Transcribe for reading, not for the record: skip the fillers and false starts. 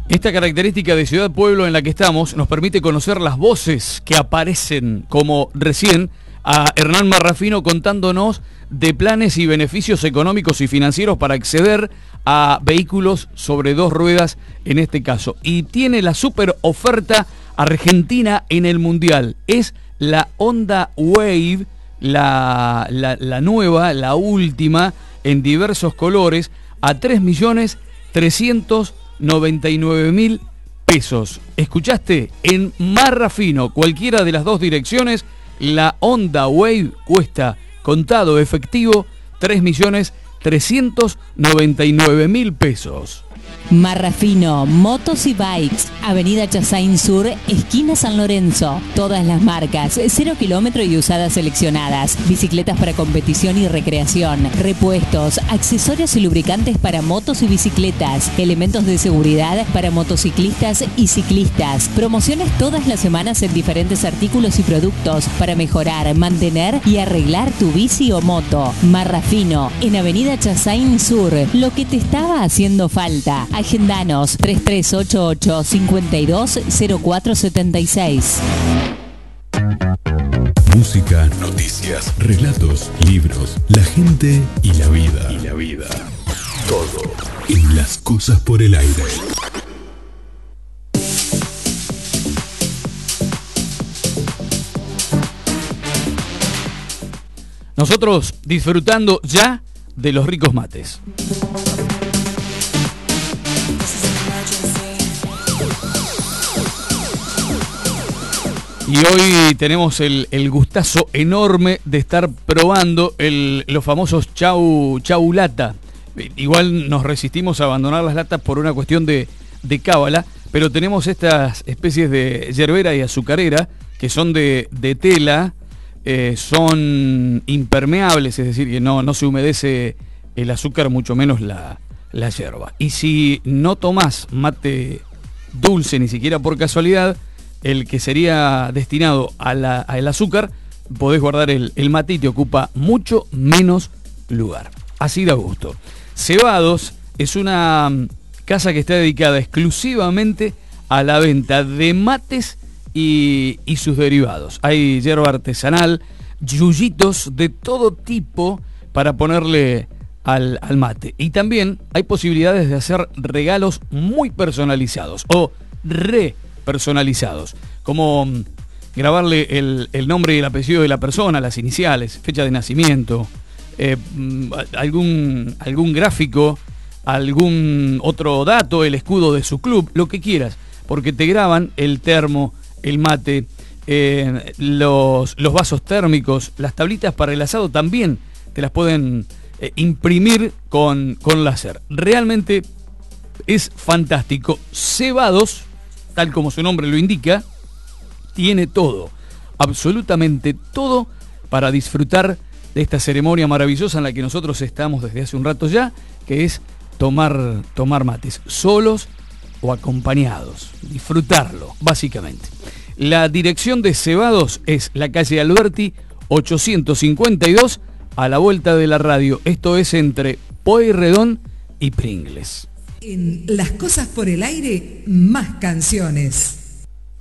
Esta característica de ciudad-pueblo en la que estamos nos permite conocer las voces que aparecen, como recién a Hernán Marrafino contándonos de planes y beneficios económicos y financieros para acceder a vehículos sobre dos ruedas en este caso. Y tiene la super oferta argentina en el Mundial. Es la Honda Wave, la nueva, la última, en diversos colores, a 3.399.000 pesos. ¿Escuchaste? En Marrafino, cualquiera de las dos direcciones, la Honda Wave cuesta, contado efectivo, 3.399.000 pesos. Marrafino, motos y bikes, Avenida Chassain Sur, esquina San Lorenzo. Todas las marcas, 0 kilómetro y usadas seleccionadas. Bicicletas para competición y recreación. Repuestos, accesorios y lubricantes para motos y bicicletas. Elementos de seguridad para motociclistas y ciclistas. Promociones todas las semanas en diferentes artículos y productos para mejorar, mantener y arreglar tu bici o moto. Marrafino, en Avenida Chassain Sur. Lo que te estaba haciendo falta. Agendanos 3388-520476. Música, noticias, relatos, libros, la gente y la vida. Todo en Las Cosas por el Aire. Nosotros disfrutando ya de los ricos mates. Y hoy tenemos el gustazo enorme de estar probando los famosos chau lata. Igual nos resistimos a abandonar las latas por una cuestión de cábala, pero tenemos estas especies de yerbera y azucarera que son de tela, son impermeables, es decir, que no se humedece el azúcar, mucho menos la yerba. Y si no tomás mate dulce ni siquiera por casualidad, el que sería destinado al azúcar, podés guardar el mate y te ocupa mucho menos lugar. Así da gusto. Cebados es una casa que está dedicada exclusivamente a la venta de mates y sus derivados. Hay yerba artesanal, yuyitos de todo tipo para ponerle al mate. Y también hay posibilidades de hacer regalos muy personalizados o personalizados, como grabarle el nombre y el apellido de la persona, las iniciales, fecha de nacimiento, algún gráfico, algún otro dato, el escudo de su club, lo que quieras, porque te graban el termo, el mate, los vasos térmicos, las tablitas para el asado también te las pueden imprimir con láser. Realmente es fantástico. Cebados, tal como su nombre lo indica, tiene todo, absolutamente todo, para disfrutar de esta ceremonia maravillosa en la que nosotros estamos desde hace un rato ya, que es tomar mates, solos o acompañados, disfrutarlo, básicamente. La dirección de Cebados es la calle Alberti 852, a la vuelta de la radio. Esto es entre Pueyrredón y Pringles. En Las Cosas por el Aire, más canciones.